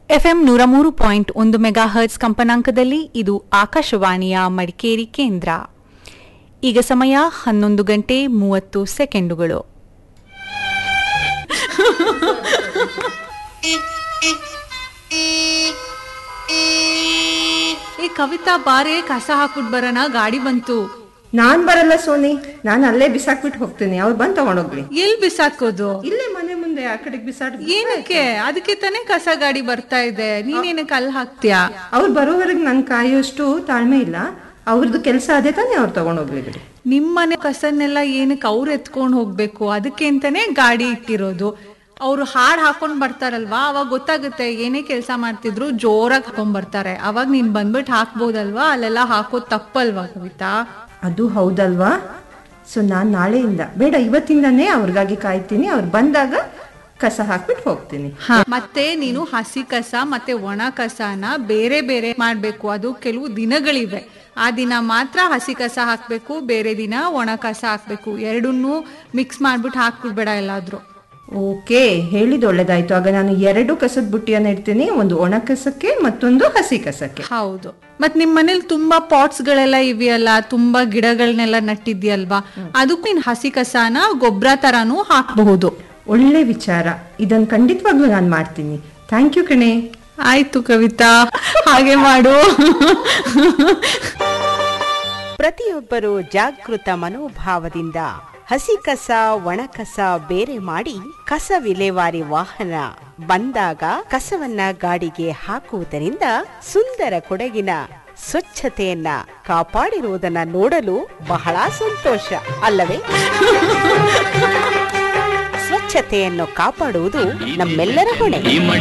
FM 103.1 megahertz ಕಂಪನಾಂಕದಲ್ಲಿ ಇದು ಆಕಾಶವಾಣಿಯ ಮಡಿಕೇರಿ ಕೇಂದ್ರ. ಈಗ ಸಮಯ 11:30 ಈ ಕವಿತಾ ಬಾರೆ ಕಸ ಹಾಕ್ಬಿಟ್ ಬರೋಣ, ಗಾಡಿ ಬಂತು. ನಾನ್ ಬರಲ್ಲ ಸೋನಿ, ನಾನು ಅಲ್ಲೇ ಬಿಸಾಕ್ಬಿಟ್ಟು ಹೋಗ್ತೀನಿ. ಅವ್ರು ಬಂದ್ ತಗೊಂಡೋಗ್ಲಿ. ಎಲ್ ಬಿಸಾಕೋದು? ಇಲ್ಲೇ ಮನೆ ಮುಂದೆ ಆ ಕಡೆಗೆ ಬಿಸಾಡ್. ಏನಕ್ಕೆ? ಅದಕ್ಕೆ ತಾನೇ ಕಸ ಗಾಡಿ ಬರ್ತಾ ಇದೆ, ನೀನೇನಕ್ಕೆ ಅಲ್ಲಿ ಹಾಕ್ತೀಯಾ? ಅವ್ರು ಬರೋವರೆಗೆ ನನ್ ಕಾಯೋಷ್ಟು ತಾಳ್ಮೆ ಇಲ್ಲ. ಅವ್ರದ್ದು ಕೆಲಸ ಅದೇ ತಾನೇ, ಅವ್ರು ತಗೊಂಡೋಗ್ಲಿ ಬಿಡಿ. ನಿಮ್ಮನೆ ಕಸನ್ನೆಲ್ಲ ಏನಕ್ಕೆ ಅವ್ರು ಎತ್ಕೊಂಡ್ ಹೋಗ್ಬೇಕು? ಅದಕ್ಕೆ ಅಂತಾನೆ ಗಾಡಿ ಇಟ್ಟಿರೋದು. ಅವ್ರು ಹಾಡ್ ಹಾಕೊಂಡ್ ಬರ್ತಾರಲ್ವಾ, ಅವಾಗ ಗೊತ್ತಾಗುತ್ತೆ ಏನೇ ಕೆಲಸ ಮಾಡ್ತಿದ್ರು ಜೋರಾಗಿ ಹಾಕೊಂಡ್ ಬರ್ತಾರೆ. ಅವಾಗ ನೀನ್ ಬಂದ್ಬಿಟ್ಟು ಹಾಕ್ಬೋದಲ್ವಾ? ಅಲ್ಲೆಲ್ಲ ಹಾಕೋದ್ ತಪ್ಪಲ್ವಾ ಕವಿತಾ? ಅದು ಹೌದಲ್ವಾ? ಸೊ ನಾನ್ ನಾಳೆಯಿಂದ ಬೇಡ, ಇವತ್ತಿಂದಾನೇ ಅವ್ರಿಗಾಗಿ ಕಾಯ್ತೀನಿ. ಅವ್ರು ಬಂದಾಗ ಕಸ ಹಾಕ್ಬಿಟ್ಟು ಹೋಗ್ತೀನಿ. ಮತ್ತೆ ನೀನು ಹಸಿ ಕಸ ಮತ್ತೆ ಒಣ ಕಸನ ಬೇರೆ ಬೇರೆ ಮಾಡ್ಬೇಕು. ಅದು ಕೆಲವು ದಿನಗಳಿವೆ, ಆ ದಿನ ಮಾತ್ರ ಹಸಿ ಕಸ ಹಾಕ್ಬೇಕು, ಬೇರೆ ದಿನ ಒಣ ಕಸ ಹಾಕ್ಬೇಕು. ಎರಡನ್ನೂ ಮಿಕ್ಸ್ ಮಾಡ್ಬಿಟ್ಟು ಹಾಕ್ಬಿಡ್ಬೇಡ ಎಲ್ಲಾದ್ರೂ. ಓಕೆ, ಹೇಳಿದ್ ಒಳ್ಳೇದಾಯ್ತು. ಆಗ ನಾನು 2 ಕಸದ ಬುಟ್ಟಿಯನ್ನ ಇಡ್ತೀನಿ, ಒಂದು ಒಣ ಕಸಕ್ಕೆ ಮತ್ತೊಂದು ಹಸಿ ಕಸಕ್ಕೆ. ಹೌದು. ಮತ್ ನಿಮ್ ಮನೇಲಿ ತುಂಬಾ ಪಾಟ್ಸ್ ಗಳೆಲ್ಲ ಇವೆಯಲ್ಲ, ತುಂಬಾ ಗಿಡಗಳನ್ನೆಲ್ಲ ನಟ್ಟಿದ್ಯಲ್ವಾ, ಅದಕ್ಕೂ ನೀನ್ ಹಸಿ ಕಸನ ಗೊಬ್ಬರ ತರಾನು ಹಾಕಬಹುದು. ಒಳ್ಳೆ ವಿಚಾರ, ಇದನ್ನ ಖಂಡಿತವಾಗ್ಲೂ ನಾನು ಮಾಡ್ತೀನಿ. ಥ್ಯಾಂಕ್ ಯು ಕಣೆ. ಆಯ್ತು ಕವಿತಾ, ಹಾಗೆ ಮಾಡು. ಪ್ರತಿಯೊಬ್ಬರು ಜಾಗೃತ ಮನೋಭಾವದಿಂದ ಹಸಿ ಕಸ ಒಣ ಕಸ ಬೇರೆ ಮಾಡಿ ಕಸ ವಿಲೇವಾರಿ ವಾಹನ ಬಂದಾಗ ಕಸವನ್ನ ಗಾಡಿಗೆ ಹಾಕುವುದರಿಂದ ಸುಂದರ ಕೊಡಗಿನ ಸ್ವಚ್ಛತೆಯನ್ನ ಕಾಪಾಡಿರುವುದನ್ನ ನೋಡಲು ಬಹಳ ಸಂತೋಷ ಅಲ್ಲವೇ? ಸ್ವಚ್ಛತೆಯನ್ನು ಕಾಪಾಡುವುದು ನಮ್ಮೆಲ್ಲರ ಹೊಣೆ.